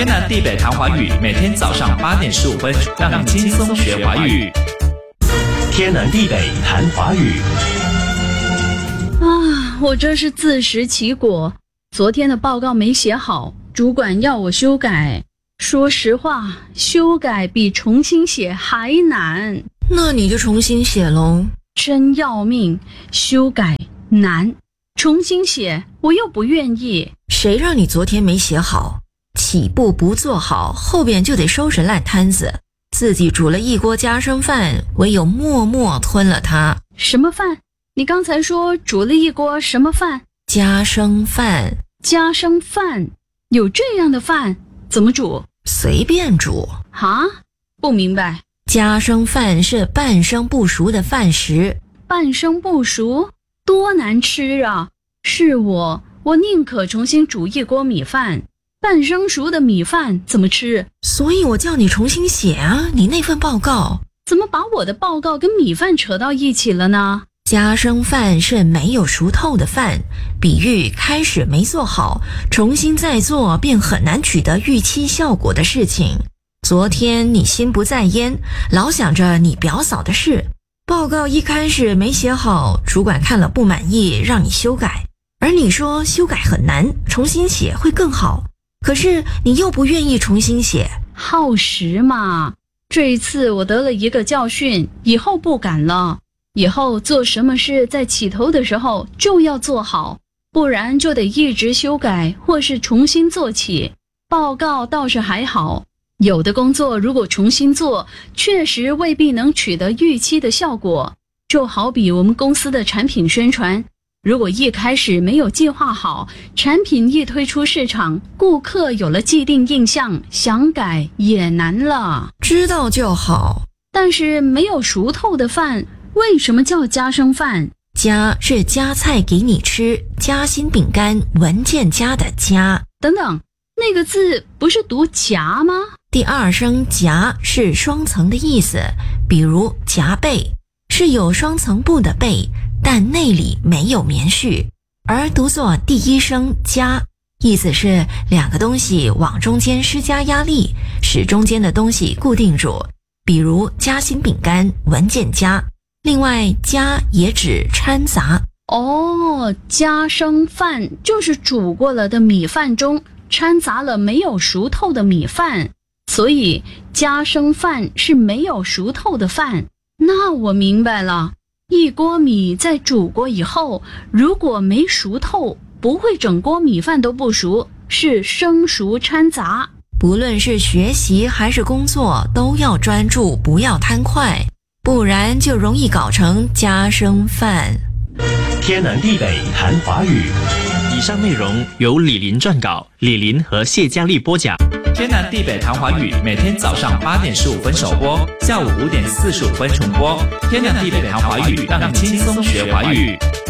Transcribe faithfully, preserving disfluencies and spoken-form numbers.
天南地北谈华语，每天早上八点十五分，让你轻松学华语。 天南地北谈华语。 啊，我这是自食其果。昨天的报告没写好，主管要我修改。说实话，修改比重新写还难。 那你就重新写喽。 真要命，修改难，重新写我又不愿意。 谁让你昨天没写好？起步不做好，后边就得收拾烂摊子。自己煮了一锅家生饭，唯有默默吞了它。 什么饭？你刚才说煮了一锅什么饭？ 家生饭。 家生饭？有这样的饭？怎么煮？ 随便煮。 啊？不明白。 家生饭是半生不熟的饭食。 半生不熟？多难吃啊！是我，我宁可重新煮一锅米饭。半生熟的米饭怎么吃？ 所以我叫你重新写啊，你那份报告。 怎么把我的报告跟米饭扯到一起了呢？ 家生饭是没有熟透的饭，比喻开始没做好，重新再做便很难取得预期效果的事情。昨天你心不在焉，老想着你表嫂的事，报告一开始没写好，主管看了不满意，让你修改。而你说修改很难，重新写会更好，可是你又不愿意重新写。 耗时嘛。这一次我得了一个教训，以后不敢了。以后做什么事在起头的时候就要做好，不然就得一直修改或是重新做起。报告倒是还好，有的工作如果重新做，确实未必能取得预期的效果。就好比我们公司的产品宣传，如果一开始没有计划好，产品一推出市场，顾客有了既定印象，想改也难了。 知道就好。 但是没有熟透的饭，为什么叫家生饭？ 家是夹菜给你吃，夹心饼干文件夹的夹。 等等，那个字不是读夹吗？ 第二声夹是双层的意思，比如夹被是有双层布的被，但内里没有棉絮。而读作第一声夹，意思是两个东西往中间施加压力，使中间的东西固定住，比如夹心饼干文件夹。另外夹也指掺杂。 哦，家生饭就是煮过了的米饭中掺杂了没有熟透的米饭，所以家生饭是没有熟透的饭。那我明白了，一锅米在煮过以后，如果没熟透，不会整锅米饭都不熟，是生熟掺杂。 不论是学习还是工作，都要专注，不要贪快，不然就容易搞成家生饭。 天南地北谈华语。 以上内容由李林撰稿，李林和谢佳丽播讲。天南地北谈华语，每天早上八点十五分首播，下午五点四十五分重播。天南地北谈华语，让你轻松学华语。